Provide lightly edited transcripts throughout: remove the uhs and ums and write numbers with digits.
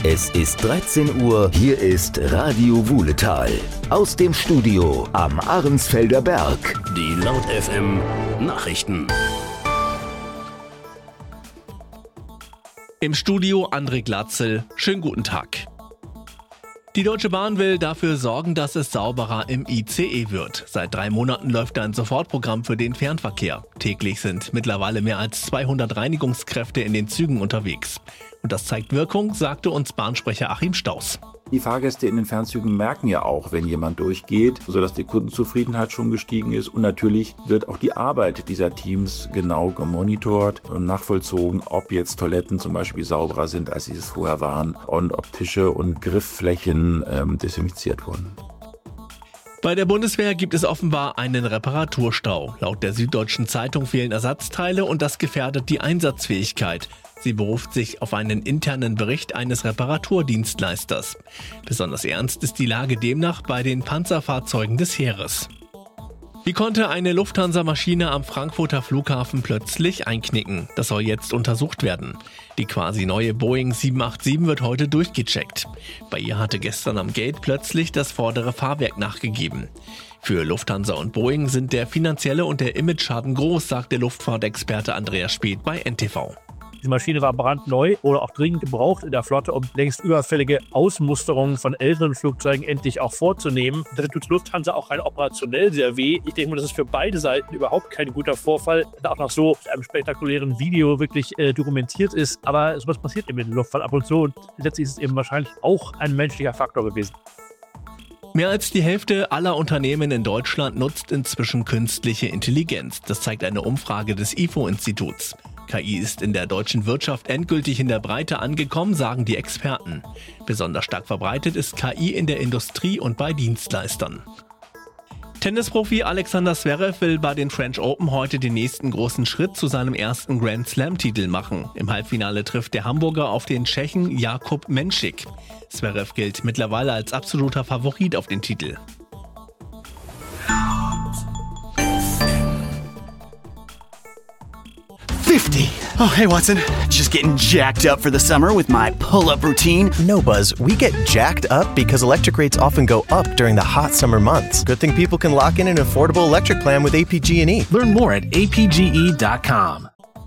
Es ist 13 Uhr, hier ist Radio Wuhletal. Aus dem Studio am Ahrensfelder Berg. Die Laut FM Nachrichten. Im Studio André Glatzel. Schönen guten Tag. Die Deutsche Bahn will dafür sorgen, dass es sauberer im ICE wird. Seit 3 Monaten läuft ein Sofortprogramm für den Fernverkehr. Täglich sind mittlerweile mehr als 200 Reinigungskräfte in den Zügen unterwegs. Und das zeigt Wirkung, sagte uns Bahnsprecher Achim Staus. Die Fahrgäste in den Fernzügen merken ja auch, wenn jemand durchgeht, sodass die Kundenzufriedenheit schon gestiegen ist. Und natürlich wird auch die Arbeit dieser Teams genau gemonitort und nachvollzogen, ob jetzt Toiletten zum Beispiel sauberer sind, als sie es vorher waren, und ob Tische und Griffflächen desinfiziert wurden. Bei der Bundeswehr gibt es offenbar einen Reparaturstau. Laut der Süddeutschen Zeitung fehlen Ersatzteile und das gefährdet die Einsatzfähigkeit. Sie beruft sich auf einen internen Bericht eines Reparaturdienstleisters. Besonders ernst ist die Lage demnach bei den Panzerfahrzeugen des Heeres. Wie konnte eine Lufthansa-Maschine am Frankfurter Flughafen plötzlich einknicken? Das soll jetzt untersucht werden. Die quasi neue Boeing 787 wird heute durchgecheckt. Bei ihr hatte gestern am Gate plötzlich das vordere Fahrwerk nachgegeben. Für Lufthansa und Boeing sind der finanzielle und der Imageschaden groß, sagt der Luftfahrtexperte Andreas Speth bei NTV. Die Maschine war brandneu oder auch dringend gebraucht in der Flotte, um längst überfällige Ausmusterungen von älteren Flugzeugen endlich auch vorzunehmen. Da tut Lufthansa auch rein operationell sehr weh. Ich denke mal, das ist für beide Seiten überhaupt kein guter Vorfall, der auch noch so mit einem spektakulären Video wirklich dokumentiert ist. Aber sowas passiert eben in der Luftfahrt ab und zu und letztlich ist es eben wahrscheinlich auch ein menschlicher Faktor gewesen. Mehr als die Hälfte aller Unternehmen in Deutschland nutzt inzwischen künstliche Intelligenz. Das zeigt eine Umfrage des IFO-Instituts. KI ist in der deutschen Wirtschaft endgültig in der Breite angekommen, sagen die Experten. Besonders stark verbreitet ist KI in der Industrie und bei Dienstleistern. Tennisprofi Alexander Zverev will bei den French Open heute den nächsten großen Schritt zu seinem ersten Grand Slam-Titel machen. Im Halbfinale trifft der Hamburger auf den Tschechen Jakub Menšík. Zverev gilt mittlerweile als absoluter Favorit auf den Titel. Oh, hey, Watson. Just getting jacked up for the summer with my pull-up routine. No, Buzz, we get jacked up because electric rates often go up during the hot summer months. Good thing people can lock in an affordable electric plan with APG&E. Learn more at apge.com.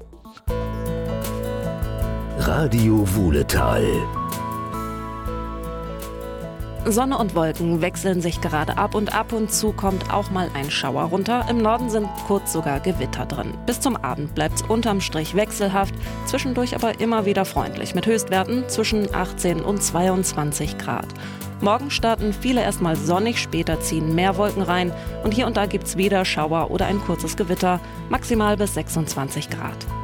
Radio Wuhletal. Sonne und Wolken wechseln sich gerade ab und zu kommt auch mal ein Schauer runter. Im Norden sind kurz sogar Gewitter drin. Bis zum Abend bleibt's unterm Strich wechselhaft, zwischendurch aber immer wieder freundlich mit Höchstwerten zwischen 18 und 22 Grad. Morgen starten viele erstmal sonnig, später ziehen mehr Wolken rein und hier und da gibt's wieder Schauer oder ein kurzes Gewitter, maximal bis 26 Grad.